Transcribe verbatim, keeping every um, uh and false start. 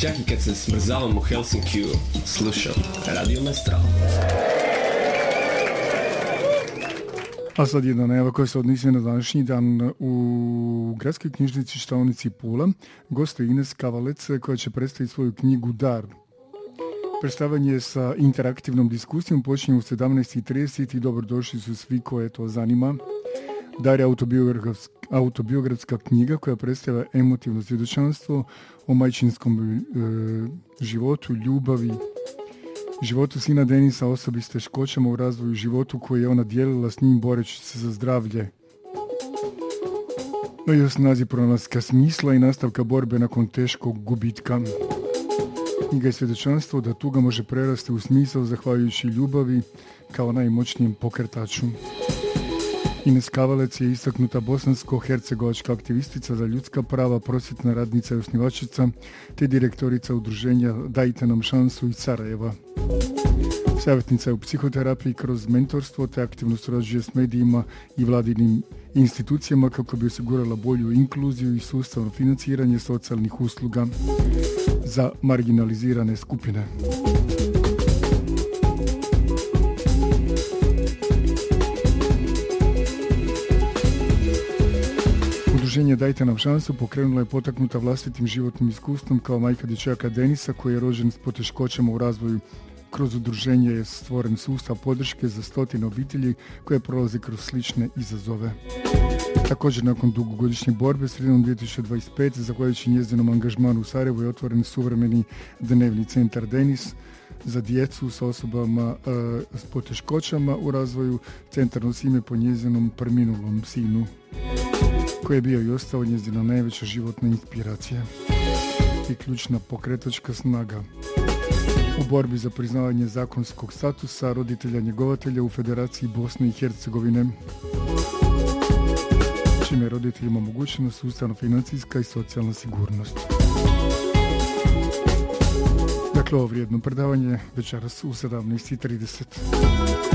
Čak i kad se smrzavam u Helsinkiju, slušam Radio Mestral. A sad jedna najava koja se odnosi na današnji dan. U gradskoj knjižnici Štaunici Pula gostoji Ines Kavalec koja će predstaviti svoju knjigu Dar. Predstavljanje sa interaktivnom diskusijom počinje u sedamnaest i trideset i dobrodošli su svi koje to zanima. Dar je autobiografska, autobiografska knjiga koja predstavlja emotivno svjedočanstvo o majčinskom e, životu, ljubavi, životu sina Denisa, osobi s teškoćama u razvoju, životu koji je ona dijelila s njim boreći se za zdravlje. No i o snazi pronalaska smisla i nastavka borbe nakon teškog gubitka. Knjiga je svjedočanstvo da tuga može prerasti u smisao zahvaljujući ljubavi kao najmoćnijem pokretaču. Ines Kavalec je istaknuta bosansko-hercegovačka aktivistica za ljudska prava, prosvjetna radnica i osnivačica, te direktorica udruženja Dajte nam šansu iz Sarajeva. Savjetnica je u psihoterapiji kroz mentorstvo, te aktivno surađuje s medijima i vladinim institucijama kako bi osigurala bolju inkluziju i sustavno financiranje socijalnih usluga za marginalizirane skupine. Udruženje Dajte nam šansu pokrenulo je potaknuta vlastitim životnim iskustvom kao majka dječaka Denisa koji je rođen s poteškoćama u razvoju. Kroz udruženje je stvoren sustav podrške za stotine obitelji koje prolaze kroz slične izazove. Također, nakon dugogodišnje borbe, sredinom dvije tisuće dvadeset pete. zahvaljujući njezinom angažmanu u Sarajevu je otvoren suvremeni dnevni centar Denis za djecu sa osobama e, s poteškoćama u razvoju. Centar nosi ime po njezinom preminulom sinu, koji je bio i ostao njezina najveća životna inspiracija i ključna pokretačka snaga u borbi za priznavanje zakonskog statusa roditelja njegovatelja u Federaciji Bosne i Hercegovine, čime je roditeljima omogućena sustavno financijska i socijalna sigurnost. Dakle, ovo vrijedno predavanje večeras u sedamnaest i trideset.